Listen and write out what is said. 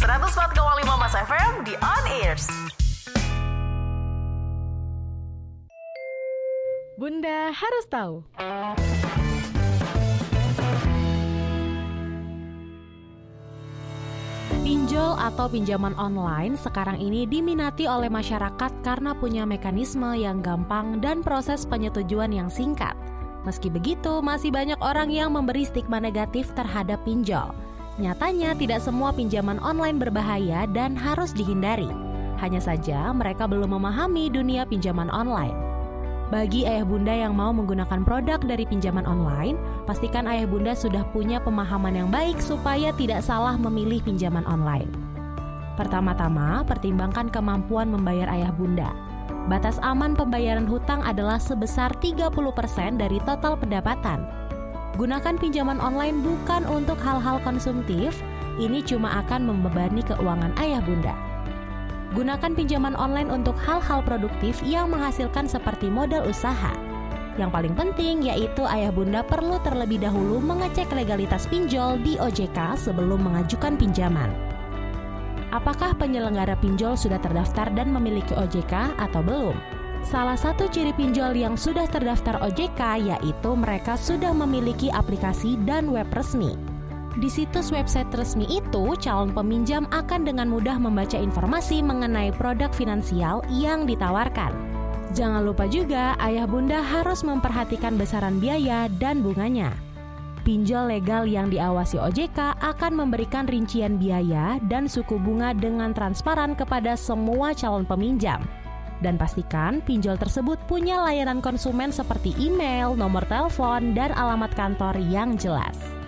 104,5 Mas FM di On Ears. Bunda harus tahu. Pinjol atau pinjaman online sekarang ini diminati oleh masyarakat karena punya mekanisme yang gampang dan proses penyetujuan yang singkat. Meski begitu, masih banyak orang yang memberi stigma negatif terhadap pinjol. Nyatanya tidak semua pinjaman online berbahaya dan harus dihindari. Hanya saja mereka belum memahami dunia pinjaman online. Bagi ayah bunda yang mau menggunakan produk dari pinjaman online, pastikan ayah bunda sudah punya pemahaman yang baik supaya tidak salah memilih pinjaman online. Pertama-tama, pertimbangkan kemampuan membayar ayah bunda. Batas aman pembayaran hutang adalah sebesar 30% dari total pendapatan. Gunakan pinjaman online bukan untuk hal-hal konsumtif, ini cuma akan membebani keuangan ayah bunda. Gunakan pinjaman online untuk hal-hal produktif yang menghasilkan seperti modal usaha. Yang paling penting yaitu ayah bunda perlu terlebih dahulu mengecek legalitas pinjol di OJK sebelum mengajukan pinjaman. Apakah penyelenggara pinjol sudah terdaftar dan memiliki OJK atau belum? Salah satu ciri pinjol yang sudah terdaftar OJK yaitu mereka sudah memiliki aplikasi dan web resmi. Di situs website resmi itu, calon peminjam akan dengan mudah membaca informasi mengenai produk finansial yang ditawarkan. Jangan lupa juga, ayah bunda harus memperhatikan besaran biaya dan bunganya. Pinjol legal yang diawasi OJK akan memberikan rincian biaya dan suku bunga dengan transparan kepada semua calon peminjam. Dan pastikan pinjol tersebut punya layanan konsumen seperti email, nomor telepon, dan alamat kantor yang jelas.